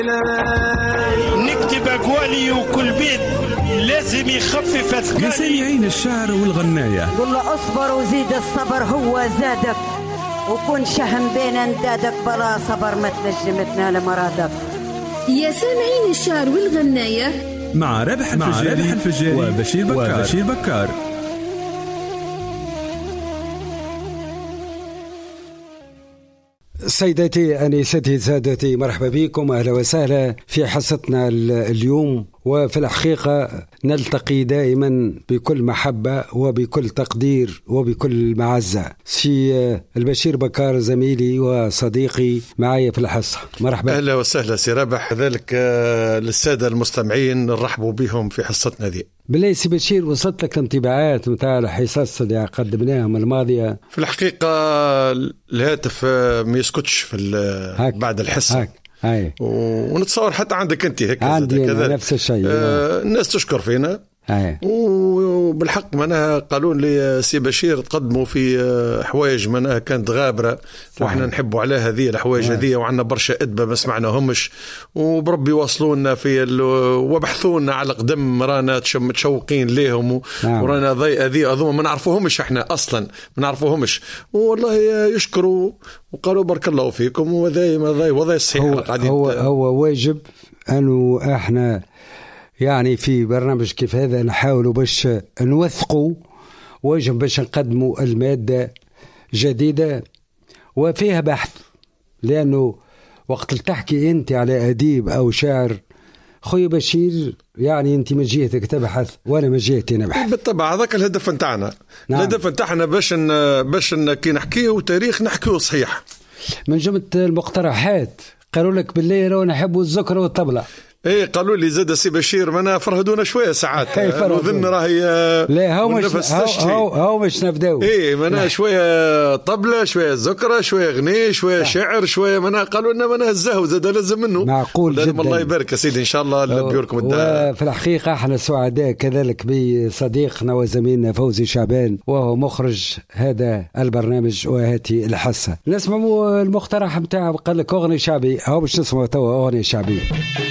نكتب أقوالي وكل بيت لازم يخفف أثقالي. لسامعين الشعر والغناية قل له اصبر وزيد الصبر هو زادك، وكن شهم بين اندادك بلا صبر ما تنجم تنال مرادك. يا سامعين الشعر والغناية مع ربح الفجاري وبشير بكار. سيداتي أنيستي سادتي، مرحبا بكم، أهلا وسهلا في حصتنا اليوم. وفي الحقيقة نلتقي دائما بكل محبة وبكل تقدير وبكل معزة. سي البشير بكار زميلي وصديقي معي في الحصة، مرحبا. أهلا وسهلا سي رابح، كذلك للسادة المستمعين نرحبوا بهم في حصتنا دي. بالله سي بشير، وصلت لك انطباعات متاع الحصص اللي قدمناهم الماضية؟ في الحقيقة الهاتف ما يسكتش في بعد الحصة هاي. ونتصور حتى عندك انت هيك عندي نفس الشيء. الناس تشكر فينا وبالحق منها قالوا لي سي بشير تقدموا في حوايج منها كانت غابرة واحنا نحبوا على هذه الحوايج هذه، وعنا برشا أدبة ما سمعناهمش، وبربي وصلونا في وبحثونا على قدم رانا متشوقين ليهم ورانا هذه أظن ما نعرفوهمش احنا أصلا ما نعرفوهمش، والله يشكروا وقالوا بارك الله فيكم. وذا وضع الصحيح هو واجب أنه احنا يعني في برنامج كيف هذا نحاولوا باش نوثقوا، واجب باش نقدموا المادة جديدة وفيها بحث، لأنه وقت تحكي أنت على أديب أو شاعر خوي بشير يعني أنت من جهتك تبحث وأنا من جهتي نبحث. بالطبع هذاك الهدف نتاعنا. الهدف نتاعنا باش كي نحكيه تاريخ نحكيه صحيح. من جملة المقترحات قالوا لك بالله لو نحبوا الذكر والطبلة. ايه قالوا لي زاد سي بشير منا فرهدونا شويه ساعات نظن راهي لا هو مش نبداو منا شويه طبله شويه ذكرى شويه غني شويه شعر شويه منا قالوا لنا منا الزهو زاد لازم منه معقول جدا. الله يبارك يا سيدي ان شاء الله بيوركم الدار. وفي الحقيقه احنا سعداء كذلك بصديقنا وزميلنا فوزي شعبان وهو مخرج هذا البرنامج وهاتي الحصه. نسمعوا المقترح نتاعه، قال لك اغنيه شعبي، هو مش نسمعوا توا اغنيه شعبيه.